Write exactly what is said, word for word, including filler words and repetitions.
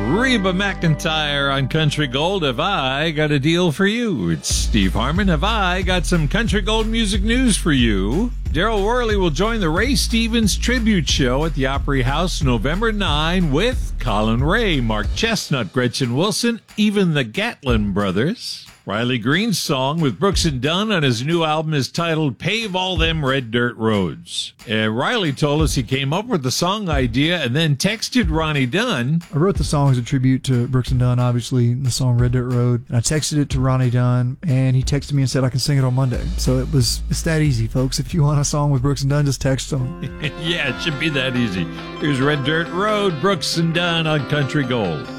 Reba McEntire on Country Gold. Have I got a deal for you? It's Steve Harmon. Have I got some Country Gold music news for you? Daryl Worley will join the Ray Stevens tribute show at the Opry House November ninth with Colin Ray, Mark Chestnut, Gretchen Wilson, even the Gatlin brothers. Riley Green's song with Brooks and Dunn on his new album is titled Pave All Them Red Dirt Roads. And Riley told us he came up with the song idea and then texted Ronnie Dunn. I wrote the song as a tribute to Brooks and Dunn, obviously, the song Red Dirt Road. And I texted it to Ronnie Dunn, and he texted me and said I can sing it on Monday. So it was, it's that easy, folks. If you want a song with Brooks and Dunn, just text them. Yeah, it should be that easy. Here's Red Dirt Road, Brooks and Dunn on Country Gold.